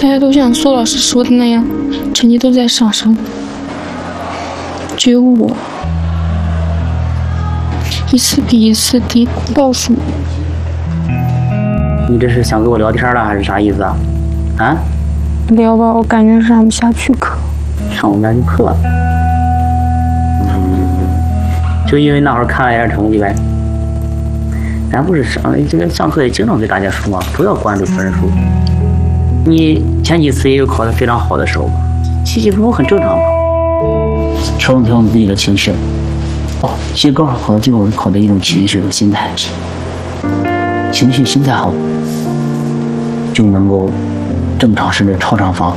大家都像苏老师说的那样，成绩都在上升，只有我一次比一次低，倒数。 你这是想跟我聊天了，还是啥意思啊？啊？ 聊吧，我感觉上不下去课。 上不下去课？就因为那会儿看了一下成绩呗。咱不是上课也经常给大家说嘛，不要关注分数。你前几次也有考得非常好的时候，起起伏伏很正常嘛。调整自己的情绪。其实高考就是考的一种情绪和心态，情绪心态好，就能够正常甚至超常发挥。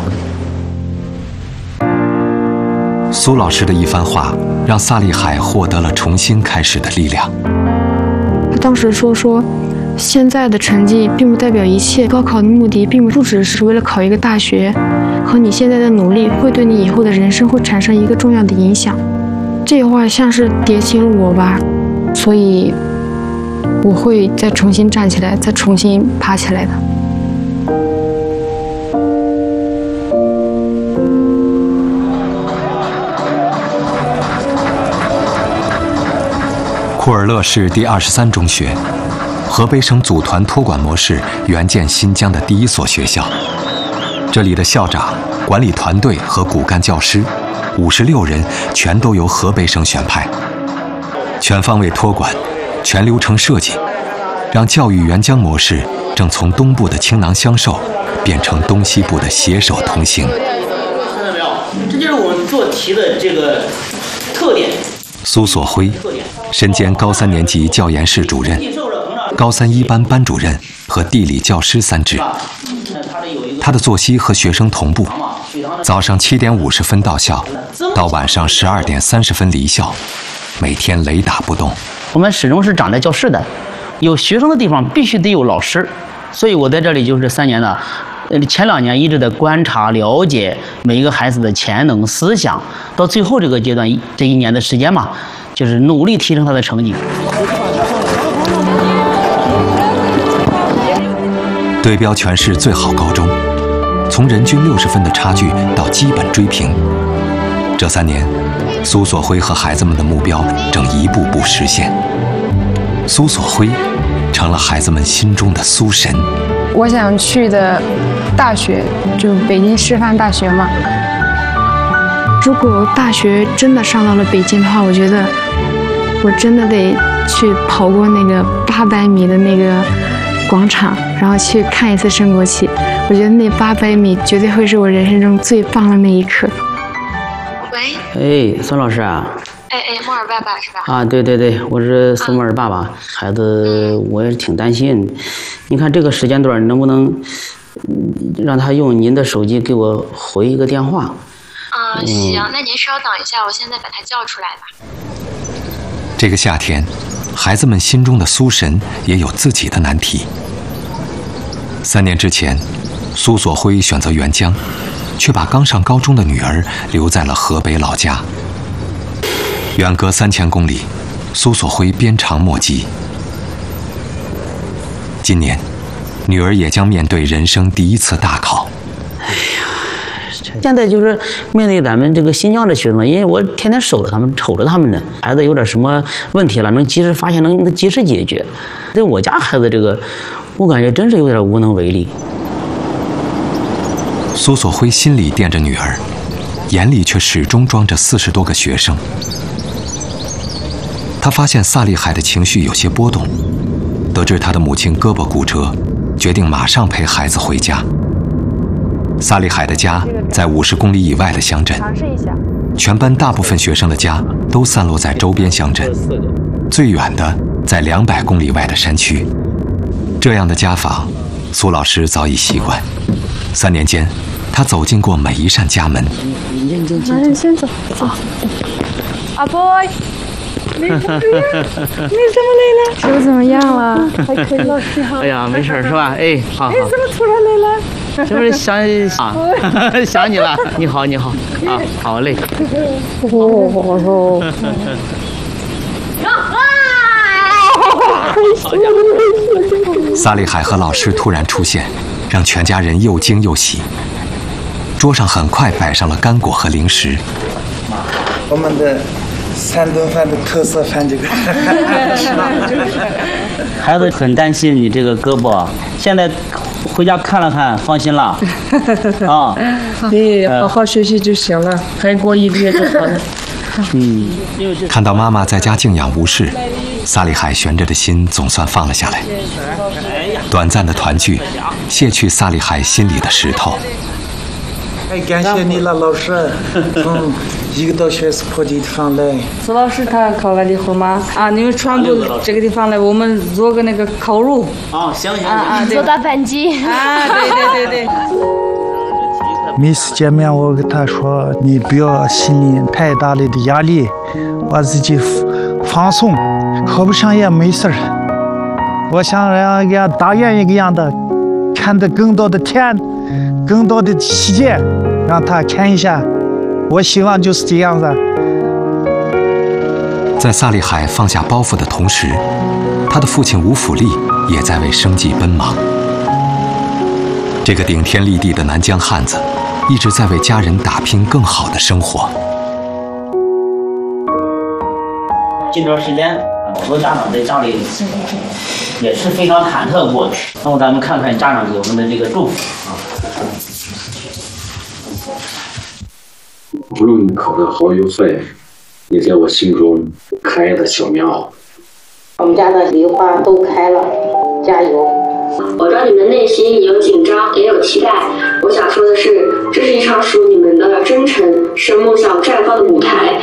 苏老师的一番话，让萨利海获得了重新开始的力量。 他当时说，现在的成绩并不代表一切，高考的目的并不只是为了考一个大学，和你现在的努力会对你以后的人生会产生一个重要的影响。这话像是点醒了我吧，所以我会再重新站起来，再重新爬起来的。 库尔勒市第23中学，河北省组团托管模式援建新疆的第一所学校。这里的校长、管理团队和骨干教师56人全都由河北省选派，全方位托管、全流程设计，让教育援疆模式正从东部的倾囊相授变成东西部的携手同行。 看到没有？这就是我们做题的这个特点。 苏所辉身兼高3年级教研室主任、高3一班班主任和地理教师3职。他的作息和学生同步，早上7点50分到校，到晚上12点30分离校，每天雷打不动。 我们始终是长在教室的，有学生的地方必须得有老师，所以我在这里就是3年了。前2年一直在观察、了解每一个孩子的潜能、思想，到最后这个阶段，这1年的时间嘛，就是努力提升他的成绩。 对标全市最好高中，从人均60分的差距到基本追平。这3年，苏所辉和孩子们的目标正一步步实现。苏所辉成了孩子们心中的苏神。 我想去的大学就北京师范大学嘛。如果大学真的上到了北京的话，我觉得我真的得去跑过那个800米的那个广场，然后去看一次升国旗。我觉得那800米绝对会是我人生中最棒的那一刻。 喂， 哎，孙老师啊。 莫尔爸爸是吧？ 啊，对，我是苏莫尔爸爸。孩子，我也挺担心。你看这个时间段，能不能让他用您的手机给我回一个电话？ 行，那您稍等一下，我现在把他叫出来吧。 这个夏天，孩子们心中的苏神也有自己的难题。3年之前，苏所辉选择援疆，却把刚上高中的女儿留在了河北老家。远隔3000公里，苏所辉鞭长莫及。今年，女儿也将面对人生第1次大考。 现在就是面对咱们这个新疆的学生，因为我天天守着他们，瞅着他们呢，孩子有点什么问题了，能及时发现，能及时解决。对我家孩子这个，我感觉真是有点无能为力。 苏所辉心里惦着女儿，眼里却始终装着40多个学生。他发现萨利海的情绪有些波动，得知他的母亲胳膊骨折，决定马上陪孩子回家。萨利海的家在50公里以外的乡镇，全班大部分学生的家都散落在周边乡镇，最远的在200公里外的山区。这样的家访，苏老师早已习惯。3年间，他走进过每一扇家门。 你先走。阿boy。你怎么来了？手怎么样了？还可以。老师好。 哎呀，没事是吧？哎，好。 哎，怎么突然来了？ 这不是想你了。你好啊，好嘞。 萨利海和老师突然出现，让全家人又惊又喜。 桌上很快摆上了干果和零食。 我们的3顿饭的特色饭这个。 孩子很担心你这个胳膊，现在回家看了看，放心了。啊， 你好好学习就行了，还过1个月就好了。 看到妈妈在家静养无事，萨利海悬着的心总算放了下来。短暂的团聚，卸去萨利海心里的石头。 哎，感谢你了，老师。1个多小时跑这地方来。 苏老师他考完以后嘛，你们全部这个地方来，我们做个那个烤肉。 行， 做大盘鸡。 对。 每次见面，我跟他说：“你不要心里太大的压力，把自己放松，考不上也没事儿。我想让大雁一样的，看得更多的天，更多的世界，让他看一下。我希望就是这样子。” 在萨利海放下包袱的同时，他的父亲吴府立也在为生计奔忙。这个顶天立地的南疆汉子，一直在为家人打拼更好的生活。 近段时间，好多家长在家里也是非常忐忑过去。那么咱们看看家长给我们的这个祝福啊。 无论你考得好与坏，你在我心中开的小棉袄。 我们家的梨花都开了，加油！ 我知道你们内心有紧张，也有期待。我想说的是，这是一场属于你们的征程，是梦想绽放的舞台。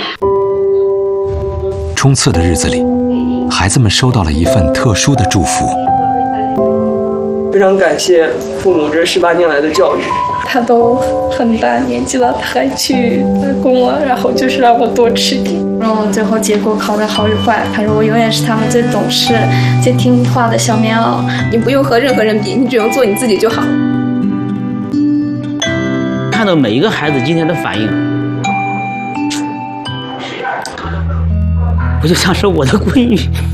冲刺的日子里，孩子们收到了一份特殊的祝福。 非常感谢父母这18年来的教育。 他都很大年纪了，他还去打工了，然后就是让我多吃点。然后最后结果考得好与坏，他说我永远是他们最懂事、最听话的小棉袄。 你不用和任何人比，你只用做你自己就好。 看到每一个孩子今天的反应，我就想说我的闺女。